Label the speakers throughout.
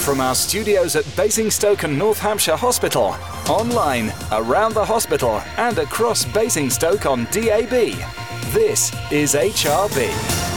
Speaker 1: from our studios at Basingstoke and North Hampshire Hospital, online, around the hospital and across Basingstoke on DAB. This is HRB.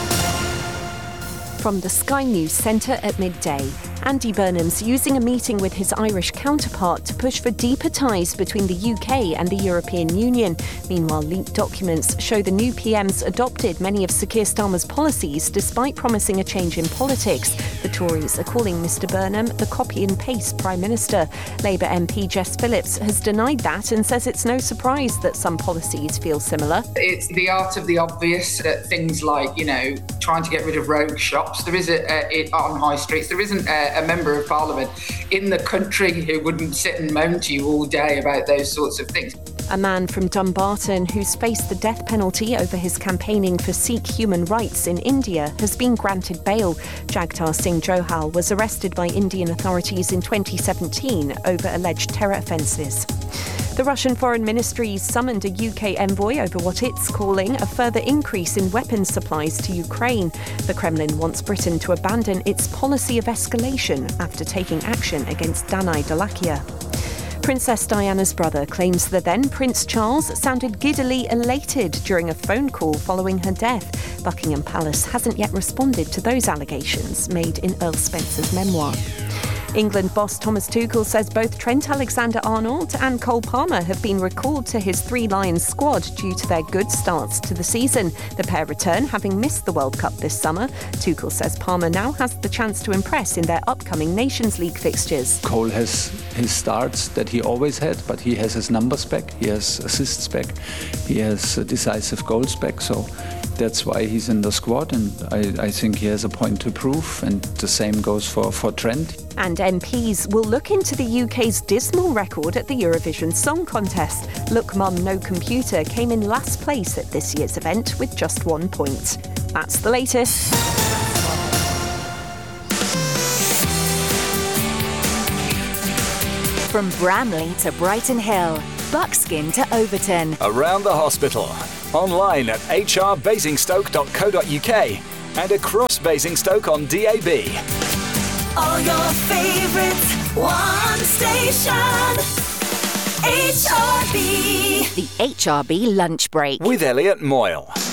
Speaker 2: From the Sky News Centre at midday, Andy Burnham's using a meeting with his Irish counterpart to push for deeper ties between the UK and the European Union. Meanwhile, leaked documents show the new PM's adopted many of Sir Keir Starmer's policies despite promising a change in politics. The Tories are calling Mr Burnham the copy-and-paste Prime Minister. Labour MP Jess Phillips has denied that and says it's no surprise that some policies feel similar.
Speaker 3: It's the art of the obvious, things like, trying to get rid of rogue shops. There is on high streets. There isn't a member of Parliament in the country who wouldn't sit and moan to you all day about those sorts of things.
Speaker 2: A man from Dumbarton who's faced the death penalty over his campaigning for Sikh human rights in India has been granted bail. Jagtar Singh Johal was arrested by Indian authorities in 2017 over alleged terror offences. The Russian Foreign Ministry summoned a UK envoy over what it's calling a further increase in weapons supplies to Ukraine. The Kremlin wants Britain to abandon its policy of escalation after taking action against Danai Dalakia. Princess Diana's brother claims the then Prince Charles sounded giddily elated during a phone call following her death. Buckingham Palace hasn't yet responded to those allegations made in Earl Spencer's memoir. England boss Thomas Tuchel says both Trent Alexander-Arnold and Cole Palmer have been recalled to his Three Lions squad due to their good starts to the season. The pair return having missed the World Cup this summer. Tuchel says Palmer now has the chance to impress in their upcoming Nations League fixtures.
Speaker 4: Cole has his starts that he always had, but he has his numbers back, he has assists back, he has decisive goals back, so that's why he's in the squad, and I think he has a point to prove, and the same goes for Trent.
Speaker 2: And MPs will look into the UK's dismal record at the Eurovision Song Contest. Look Mum No Computer came in last place at this year's event with just 1 point. That's the latest.
Speaker 5: From Bramley to Brighton Hill, Buckskin to Overton.
Speaker 1: Around the hospital, online at hrbasingstoke.co.uk and across Basingstoke on DAB.
Speaker 6: All your favourites, one station. HRB.
Speaker 5: The HRB Lunch Break.
Speaker 1: With Elliot Moyle.